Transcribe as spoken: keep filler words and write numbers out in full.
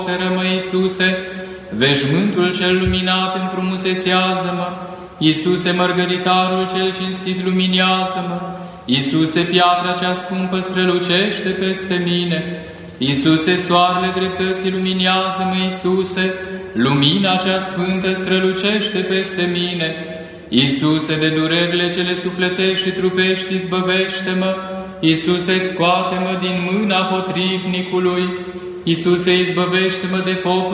Acoperă-mă, Iisuse, veșmântul cel luminat înfrumusețează-mă, Iisuse, mărgăritarul cel cinstit luminează-mă, Iisuse, piatra cea scumpă strălucește peste mine, Iisuse, soarele dreptății luminează-mă, Iisuse, lumina cea sfântă strălucește peste mine, Iisuse, de durerile cele sufletești și trupești izbăvește-mă, Iisuse, scoate-mă din mâna potrivnicului, Iisuse, izbăvește-mă de focul